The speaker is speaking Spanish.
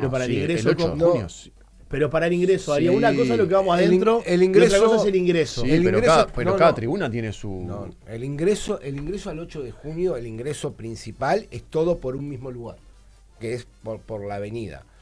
pero para el sí, ingreso. el 8 de junio. Sí, Pero para el ingreso, haría Sí. una cosa es lo que vamos adentro, el ingreso- y otra cosa es el ingreso. sí, El pero ingreso- cada no. tribuna tiene su... No, el ingreso al 8 de junio, el ingreso principal es todo por un mismo lugar, que es por la avenida.